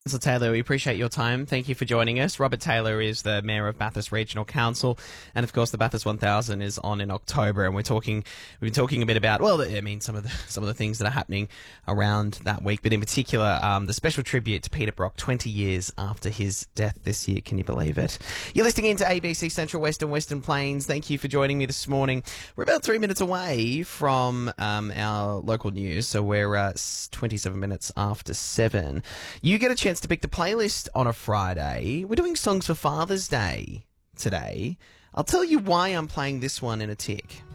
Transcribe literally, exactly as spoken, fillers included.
So Taylor, we appreciate your time. Thank you for joining us. Robert Taylor is the Mayor of Bathurst Regional Council, and of course the Bathurst one thousand is on in October, and we're talking we've been talking a bit about, well, I mean, some of the some of the things that are happening around that week, but in particular um, the special tribute to Peter Brock twenty years after his death this year. Can you believe it? You're listening into A B C Central West and Western Plains. Thank you for joining me this morning. We're about three minutes away from um, our local news, so we're uh, twenty-seven minutes after seven. You get a chance to pick the playlist on a Friday. We're doing songs for Father's Day today. I'll tell you why I'm playing this one in a tick.